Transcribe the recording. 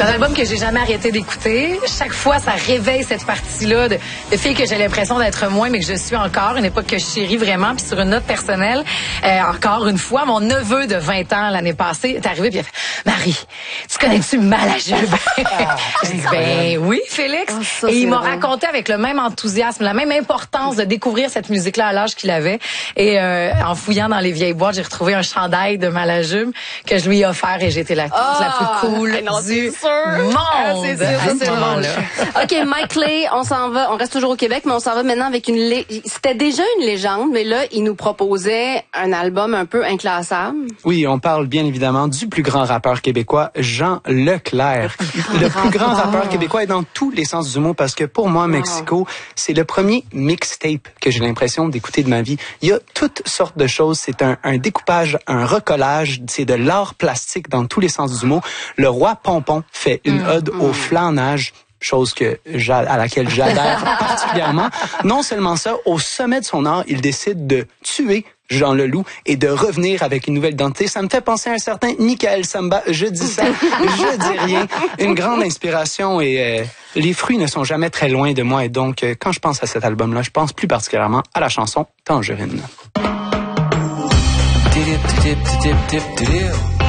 C'est un album que j'ai jamais arrêté d'écouter. Chaque fois, ça réveille cette partie-là de filles que j'ai l'impression d'être moins, mais que je suis encore. Une époque que je chéris vraiment. Puis sur une note personnelle, encore une fois, mon neveu de 20 ans l'année passée est arrivé puis il a fait « Marie, tu connais-tu Malajube? » J'ai dit « Ben oui, Félix. » Et il m'a raconté avec le même enthousiasme, la même importance de découvrir cette musique-là à l'âge qu'il avait. Et en fouillant dans les vieilles boîtes, j'ai retrouvé un chandail de Malajube que je lui ai offert et j'étais la plus cool du monde. C'est sûr, c'est drôle. OK, Mike Clay, on s'en va. On reste toujours au Québec, mais on s'en va maintenant avec c'était déjà une légende, mais là, il nous proposait un album un peu inclassable. Oui, on parle bien évidemment du plus grand rappeur québécois, Jean Leclerc. Le plus grand rappeur québécois est dans tous les sens du mot parce que pour moi, Mexico, c'est le premier mixtape que j'ai l'impression d'écouter de ma vie. Il y a toutes sortes de choses. C'est un découpage, un recollage. C'est de l'art plastique dans tous les sens du mot. Le Roi Pompon fait une ode au flanage, chose à laquelle j'adhère particulièrement. Non seulement ça, au sommet de son art, il décide de tuer Jean Leloup et de revenir avec une nouvelle identité. Ça me fait penser à un certain Michael Samba. Je dis ça, je dis rien. Une grande inspiration et les fruits ne sont jamais très loin de moi. Et donc, quand je pense à cet album-là, je pense plus particulièrement à la chanson Tangerine.